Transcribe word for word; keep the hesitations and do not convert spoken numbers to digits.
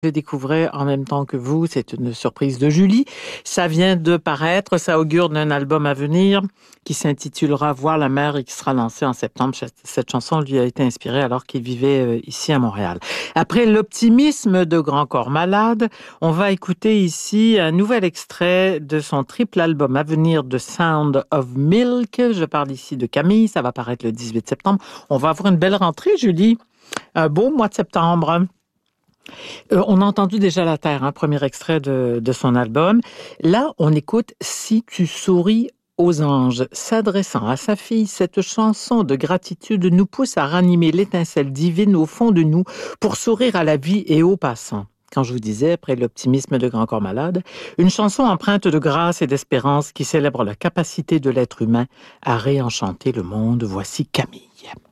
Je découvrais en même temps que vous, c'est une surprise de Julie. Ça vient de paraître, ça augure d'un album à venir qui s'intitulera Voir la mer et qui sera lancé en septembre. Cette chanson lui a été inspirée alors qu'il vivait ici à Montréal. Après l'optimisme de Grand Corps Malade, on va écouter ici un nouvel extrait de son triple album à venir, The Sound of Milk. Je parle ici de Camille, ça va paraître le dix-huit septembre. On va avoir une belle rentrée, Julie. Un beau mois de septembre. Euh, on a entendu déjà La Terre, un hein, premier extrait de, de son album. Là, on écoute Si tu souris aux anges. S'adressant à sa fille, cette chanson de gratitude nous pousse à ranimer l'étincelle divine au fond de nous pour sourire à la vie et aux passants. Quand je vous disais, après l'optimisme de Grand Corps Malade, une chanson empreinte de grâce et d'espérance qui célèbre la capacité de l'être humain à réenchanter le monde. Voici Camille.